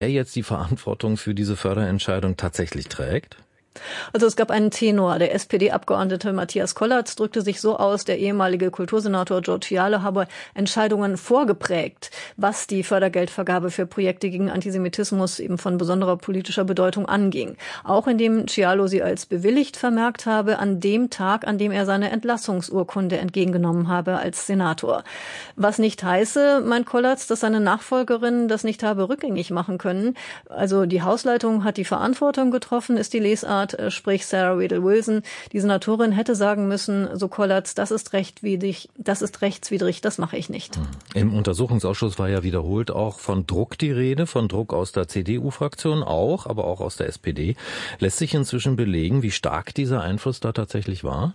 er jetzt die Verantwortung für diese Förderentscheidung tatsächlich trägt? Also es gab einen Tenor. Der SPD-Abgeordnete Matthias Kollatz drückte sich so aus, der ehemalige Kultursenator George Fiale habe Entscheidungen vorgeprägt, was die Fördergeldvergabe für Projekte gegen Antisemitismus eben von besonderer politischer Bedeutung anging. Auch indem Fialo sie als bewilligt vermerkt habe, an dem Tag, an dem er seine Entlassungsurkunde entgegengenommen habe als Senator. Was nicht heiße, meint Kollatz, dass seine Nachfolgerin das nicht habe rückgängig machen können. Also die Hausleitung hat die Verantwortung getroffen, ist die Lesart, sprich Sarah Wedel-Wilson. Die Senatorin hätte sagen müssen, so Kollatz, das ist rechtswidrig, das mache ich nicht. Im Untersuchungsausschuss war ja wiederholt auch von Druck die Rede, von Druck aus der CDU-Fraktion auch, aber auch aus der SPD. Lässt sich inzwischen belegen, wie stark dieser Einfluss da tatsächlich war?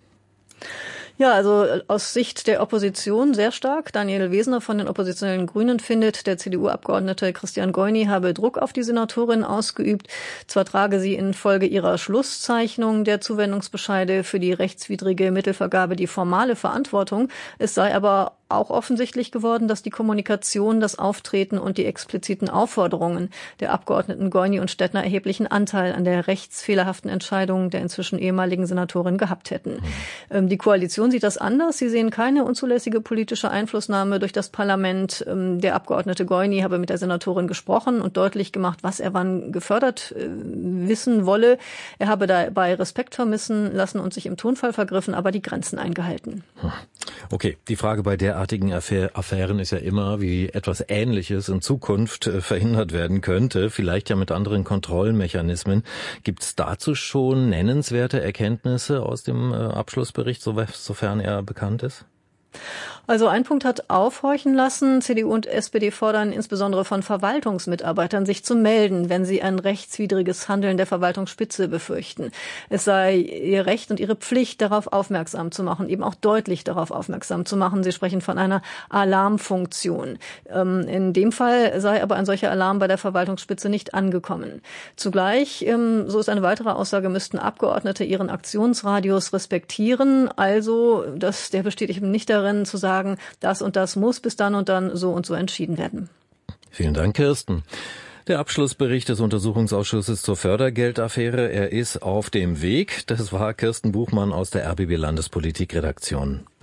Ja, also aus Sicht der Opposition sehr stark. Daniel Wesner von den oppositionellen Grünen findet, der CDU-Abgeordnete Christian Goini habe Druck auf die Senatorin ausgeübt. Zwar trage sie infolge ihrer Schlusszeichnung der Zuwendungsbescheide für die rechtswidrige Mittelvergabe die formale Verantwortung. Es sei aber auch offensichtlich geworden, dass die Kommunikation, das Auftreten und die expliziten Aufforderungen der Abgeordneten Goini und Stettner erheblichen Anteil an der rechtsfehlerhaften Entscheidung der inzwischen ehemaligen Senatorin gehabt hätten. Die Koalition sieht das anders. Sie sehen keine unzulässige politische Einflussnahme durch das Parlament. Der Abgeordnete Goini habe mit der Senatorin gesprochen und deutlich gemacht, was er wann gefördert wissen wolle. Er habe dabei Respekt vermissen lassen und sich im Tonfall vergriffen, aber die Grenzen eingehalten. Okay, die Frage bei derartigen Affären ist ja immer, wie etwas Ähnliches in Zukunft verhindert werden könnte, vielleicht ja mit anderen Kontrollmechanismen. Gibt es dazu schon nennenswerte Erkenntnisse aus dem Abschlussbericht, sofern er bekannt ist? Also ein Punkt hat aufhorchen lassen. CDU und SPD fordern insbesondere von Verwaltungsmitarbeitern, sich zu melden, wenn sie ein rechtswidriges Handeln der Verwaltungsspitze befürchten. Es sei ihr Recht und ihre Pflicht, darauf aufmerksam zu machen, eben auch deutlich darauf aufmerksam zu machen. Sie sprechen von einer Alarmfunktion. In dem Fall sei aber ein solcher Alarm bei der Verwaltungsspitze nicht angekommen. Zugleich, so ist eine weitere Aussage, müssten Abgeordnete ihren Aktionsradius respektieren. Also, der besteht eben nicht darin, zu sagen, das und das muss bis dann und dann so und so entschieden werden. Vielen Dank, Kirsten. Der Abschlussbericht des Untersuchungsausschusses zur Fördergeldaffäre, er ist auf dem Weg. Das war Kirsten Buchmann aus der RBB Landespolitik-Redaktion.